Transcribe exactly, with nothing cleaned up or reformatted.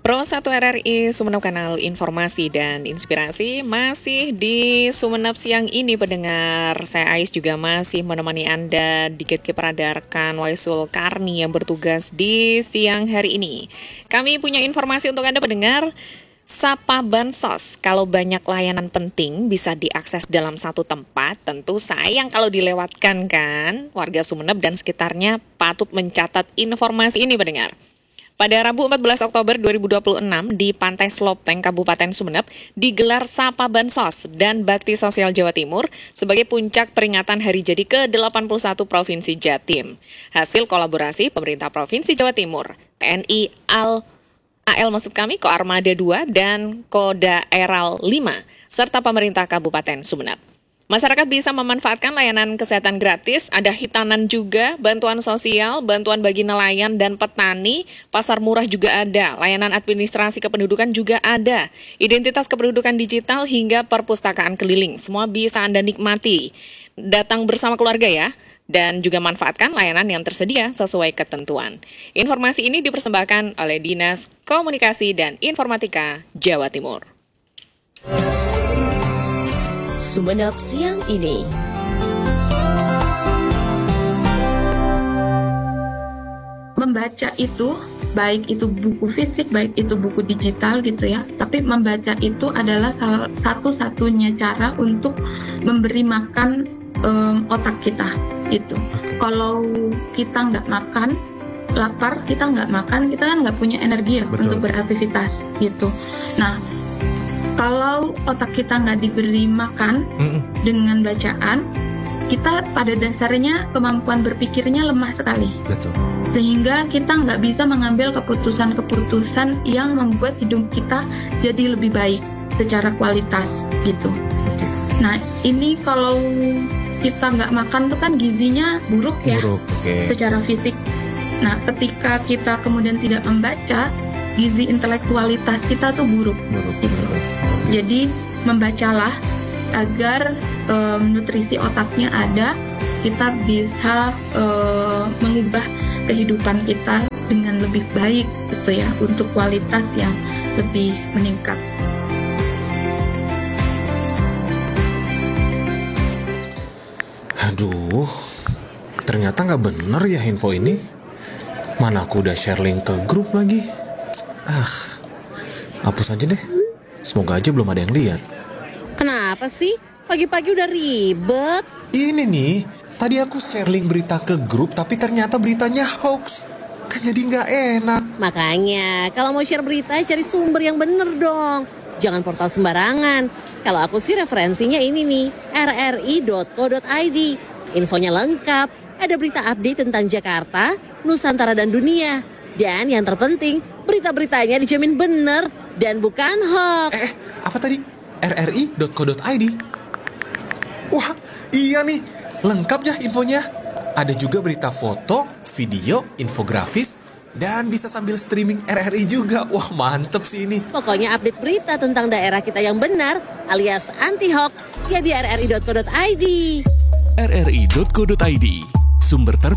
Pro satu R R I Sumeneb, kanal informasi dan inspirasi, masih di Sumeneb siang ini pendengar. Saya Ais juga masih menemani Anda di Get Keperadarkan Waisul Karni yang bertugas di siang hari ini. Kami punya informasi untuk Anda pendengar. Sapa Bansos, kalau banyak layanan penting bisa diakses dalam satu tempat, tentu sayang kalau dilewatkan kan. Warga Sumeneb dan sekitarnya patut mencatat informasi ini pendengar. Pada Rabu empat belas Oktober dua ribu dua puluh enam di Pantai Slopeng, Kabupaten Sumeneb, digelar Sapa Bansos dan Bakti Sosial Jawa Timur sebagai puncak peringatan Hari Jadi ke delapan puluh satu Provinsi Jatim. Hasil kolaborasi pemerintah Provinsi Jawa Timur, T N I Al A L maksud kami, Koarmada dua dan Kodaeral lima, serta pemerintah Kabupaten Sumeneb. Masyarakat bisa memanfaatkan layanan kesehatan gratis, ada hitanan juga, bantuan sosial, bantuan bagi nelayan dan petani, pasar murah juga ada, layanan administrasi kependudukan juga ada, identitas kependudukan digital hingga perpustakaan keliling, semua bisa Anda nikmati. Datang bersama keluarga ya, dan juga manfaatkan layanan yang tersedia sesuai ketentuan. Informasi ini dipersembahkan oleh Dinas Komunikasi dan Informatika Jawa Timur. Sumeneb siang ini. Membaca itu, baik itu buku fisik, baik itu buku digital gitu ya, tapi membaca itu adalah salah satu-satunya cara untuk memberi makan um, otak kita gitu. Kalau kita nggak makan, lapar, kita nggak makan, kita kan nggak punya energi ya untuk beraktivitas gitu. Nah, kalau otak kita nggak diberi makan mm-mm. dengan bacaan, kita pada dasarnya kemampuan berpikirnya lemah sekali. Betul. Sehingga kita nggak bisa mengambil keputusan-keputusan yang membuat hidup kita jadi lebih baik secara kualitas gitu. Okay. Nah, ini kalau kita nggak makan tuh kan gizinya buruk ya, buruk, okay. secara fisik. Nah, ketika kita kemudian tidak membaca, gizi intelektualitas kita tuh buruk. Buruk. Gitu. Buruk. Jadi membacalah agar um, nutrisi otaknya ada, kita bisa um, mengubah kehidupan kita dengan lebih baik gitu ya, untuk kualitas yang lebih meningkat. Aduh, ternyata nggak bener ya info ini. Mana aku udah share link ke grup lagi. Ah, hapus aja deh. Semoga aja belum ada yang lihat. Kenapa sih? Pagi-pagi udah ribet. Ini nih, tadi aku share link berita ke grup, tapi ternyata beritanya hoax. Kan jadi nggak enak. Makanya, kalau mau share berita, cari sumber yang bener dong. Jangan portal sembarangan. Kalau aku sih referensinya ini nih, r r i dot co dot i d. Infonya lengkap, ada berita update tentang Jakarta, Nusantara dan dunia. Dan yang terpenting, berita-beritanya dijamin bener dan bukan hoax. Eh, apa tadi? r r i dot co dot i d. Wah, iya nih, lengkap ya infonya. Ada juga berita foto, video, infografis, dan bisa sambil streaming R R I juga. Wah, mantep sih ini. Pokoknya update berita tentang daerah kita yang benar, alias anti-hoax, ya di r r i dot co dot i d. r r i dot co dot i d, sumber terbaik